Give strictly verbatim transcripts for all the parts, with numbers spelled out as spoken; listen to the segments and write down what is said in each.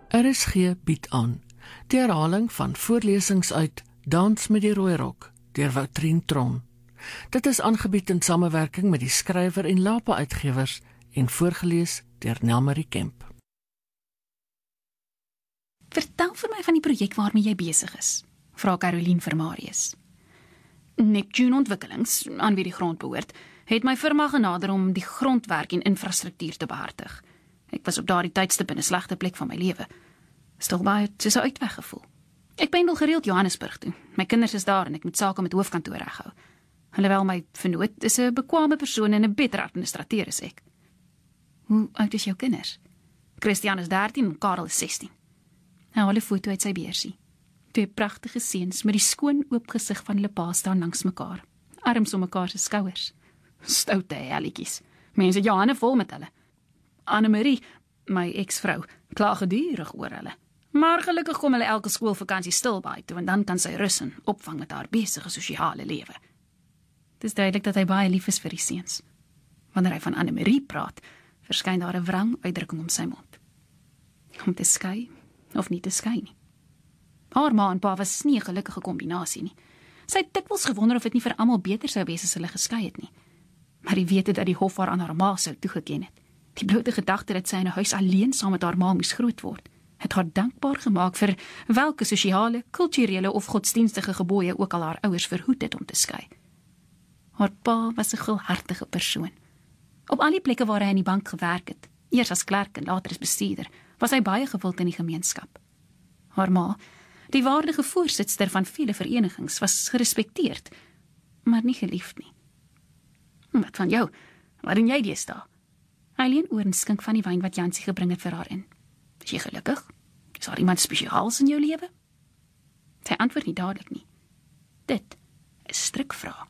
R S G bied aan die herhaling van voorlesings uit Dans met die Rooi Rok deur Woutrien Tron. Dit is aangebied in samewerking met die skrywer en Lapa Uitgewers en voorgelees deur Nelmarie Kemp. Vertel vir my van die projek waarmee jy besig is, vra Caroline vir Marius. Neptune Ontwikkelings, aan wie die grond behoort, het my firma genader om die grondwerk en infrastruktuur te behartig. Ek was op daardie tydstip in 'n slegte plek van my lewe. Stilbaai het soos 'n uitweg gevoel. Ek pendel gereeld Johannesburg toe. My kinders is daar en ek moet sake met hoofkantoor reghou. Alhoewel my vernoot is 'n bekwame persoon en 'n beter administrateur as ek. Hoe oud is jou kinders? Christian is dertien en Karel is sestien. Hy haal 'n foto uit sy beursie. Twee pragtige seuns met die skoon oop gesig van hulle pa staan langs mekaar, arms om mekaar se skouers. Stoute helletjies. Mense het jou hande vol met hulle. Annemarie, my eksvrou, kla gedurig oor hulle. Maar gelukkig kom hulle elke skoolvakansie Stilbaai toe en dan kan sy rus en opvang met haar besige sosiale lewe. Het is duidelik dat hy baie lief is vir die seuns. Wanneer hy van Annemarie praat, verskyn daar 'n wrang uitdrukking om sy mond. Om te skei of nie te skei nie. Haar ma en pa was nie 'n gelukkige kombinasie nie. Sy het dikwels gewonder of dit nie vir almal beter sou wees as hulle geskei het nie. Maar die wete dat die hof haar aan haar ma sou toegeken het, die blote gedagte dat sy in 'n huis alleen saam met haar ma moes groot word, het haar dankbaar gemaak vir welke sosiale, kulturele of godsdienstige gebooie ook al haar ouers verhoed het om te skei. Haar pa was 'n gulhartige persoon. Op al die plekke waar hy in die bank gewerk het, eers as klerk en later as bestuurder, was hy baie gewild in die gemeenskap. Haar ma, die waardige voorsitster van vele verenigings, was gerespekteerd, maar nie geliefd nie. Wat van jou? Wat doen jy deesdae? Hy leen oor en skink van die wyn wat Jansie gebring het vir haar in. Is jy gelukkig? Is daar iemand spesiaals in jou lewe? Sy antwoord nie dadelik nie. Dit is strikvraag.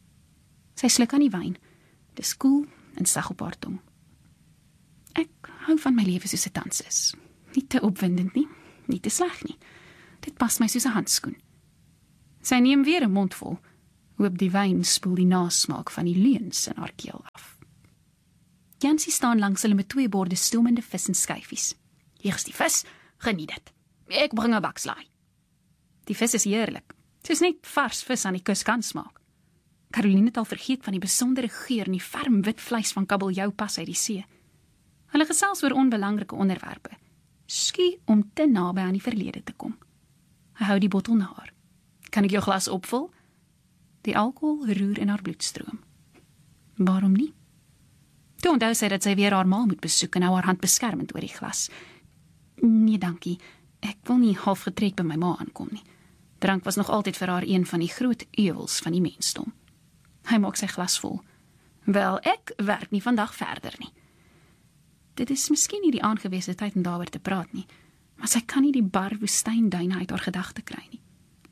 Sy sluk aan die wyn. Dis koel en sag op haar tong. Ek hou van my lewe soos dit tans is. Nie te opwindend nie, nie te sleg nie. Dit pas my soos 'n handskoen. Sy neem weer 'n mond vol. Hoop die wyn spoel die nasmaak van die leuns in haar keel af. Jansie staan langs hulle met twee borde stoomende vis en skyfies. Hier is die vis, geniet dit. Ek bring 'n bakslaai. Die vis is heerlik. Soos net vars vis aan die kus kan smaak. Caroline het al vergeet van die besondere geur en die ferm wit vleis van kabeljou pas uit die see. Hulle gesels oor onbelangrike onderwerpe, skie om te naby aan die verlede te kom. Hy hou die bottel na haar. Kan ek jou glas opvul? Die alkohol roer in haar bloedstroom. Waarom nie? Toe onthou sy dat sy weer haar ma moet besoek en hou haar hand beskermend oor die glas. Nee, dankie. Ek wil nie half getrek by my ma aankom nie. Drank was nog altyd vir haar een van die groot ewels van die mensdom. Hy maak sy glas vol. Wel, ek werk nie vandag verder nie. Dit is miskien nie die aangewese tyd om daaroor te praat nie, maar sy kan nie die bar woestynduine uit haar gedagte kry nie.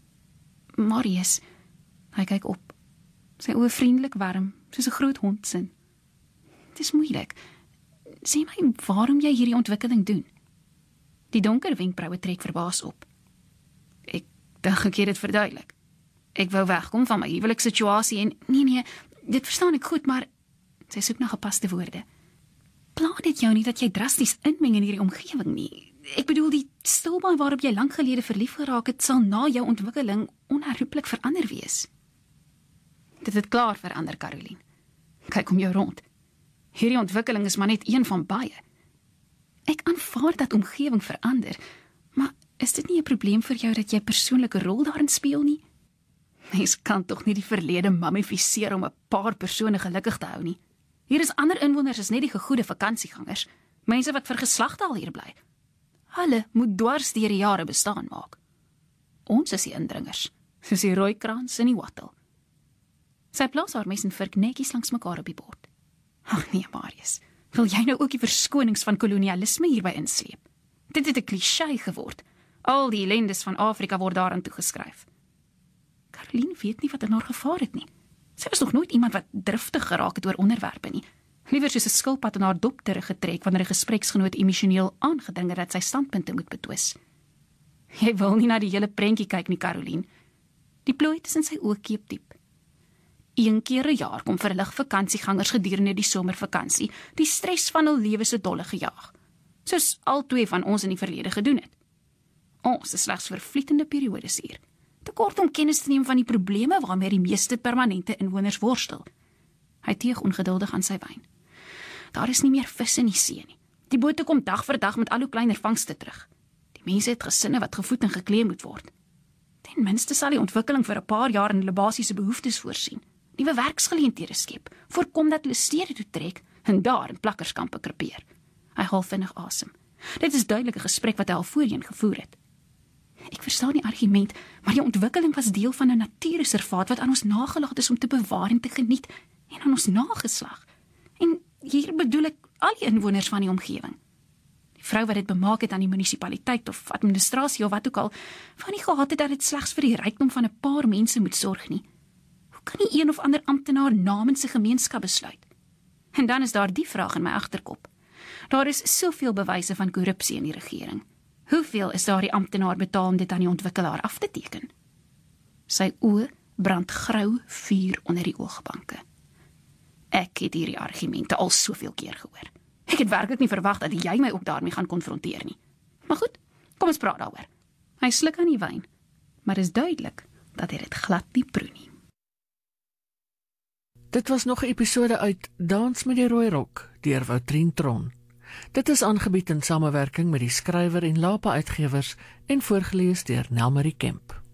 Marius, hy kyk op. Sy oë vriendelik warm, soos 'n groot hond sin. Het is moeilik. Sê my waarom jy hierdie ontwikkeling doen. Die donker wenkbroue trek verbaas op. Ek dink ek het dit verduidelik. Ek wou wegkom van my huwelikssituasie en nee nee, dit verstaan ek goed, maar sy soek na gepaste woorde. Pla dit jou nie dat jy drasties inmeng in hierdie omgewing nie. Ek bedoel, die Stilbaai waarop jy lank gelede verlief geraak het, sal na jou ontwikkeling onherroepelik verander wees. Dit het klaar verander, Caroline. Kyk om jou rond. Hierdie ontwikkeling is maar net een van baie. Ek aanvaar dat omgewing verander, maar is dit nie 'n probleem vir jou dat jy 'n persoonlike rol daarin speel nie? Mens kan tog nie die verlede mummifiseer om 'n paar persone gelukkig te hou nie. Hier is ander inwoners as net die gegoede vakansiegangers, mense wat vir geslagte al hier bly. Hulle moet dwars deur die jare bestaan maak. Ons is die indringers, soos die rooikrans en die wattel. Sy plaas haar mes en vurk netjies langs mekaar op die bord. Ag nee, Marius, wil jy nou ook die verskonings van kolonialisme hierby insleep? Dit het 'n kliseë geword. Al die ellendes van Afrika word daaraan toegeskryf. Caroline weet nie wat in haar gevaar het nie. Sy was nog nooit iemand wat driftig geraak het oor onderwerpe nie. Liewer soos 'n skilpad in haar dop teruggetrek wanneer 'n gespreksgenoot emosioneel aangedring het dat sy standpunte moet betwis. Jy wil nie na die hele prentjie kyk nie, Caroline. Die plooi tussen sy oë keep diep. Een keer 'n jaar kom vir lig vakansiegangers gedurende die somervakansie die stres van hul lewe se dolle gejaag. soos al twee van ons in die verlede gedoen het. Ons is slegs vervlietende periodes hier, te kort om kennis te neem van die probleme waarmee die meeste permanente inwoners worstel. Hy teeg ongeduldig aan sy wyn. Daar is nie meer vis in die see nie. Die bote kom dag vir dag met al hoe kleiner vangste terug. Die mense het gesinne wat gevoed en geklee moet word. Ten minste sal die ontwikkeling vir 'n paar jaar in hulle basiese behoeftes voorsien, nuwe werksgeleenthede skep, voorkom dat hulle stede toe trek en daar in plakkerskampe krepeer. Hy haal vinnig asem. Dit is duidelik 'n gesprek wat hy al voorheen gevoer het. Ek verstaan die argument, maar die ontwikkeling was deel van 'n natuurreservaat wat aan ons nagelaat is om te bewaar en te geniet, en aan ons nageslag. En hier bedoel ek al die inwoners van die omgewing. Die vrou wat dit bemaak het aan die munisipaliteit of administrasie of wat ook al, van nie gehad het dat dit slegs vir die rykdom van 'n paar mense moet sorg nie. Hoe kan die een of ander amptenaar namens 'n gemeenskap besluit? En dan is daar die vraag in my agterkop. Daar is soveel bewyse van korrupsie in die regering. Hoeveel is daardie amptenaar betaal om dit aan die ontwikkelaar af te teken? Sy oë brand grou vuur onder die oogbanke. Ek het hierdie argumente al soveel keer gehoor. Ek het werklik nie verwag dat jy my ook daarmee gaan konfronteer nie. Maar goed, kom ons praat daaroor. Hy sluk aan die wyn, maar is duidelik dat hy dit glad nie proe nie. Dit was nog 'n episode uit Dans met die Rooi Rok deur Woutrien Tron. Dit is aangebied in samewerking met die skrywer en Lapa Uitgewers en voorgeles deur Nelmarie Kemp.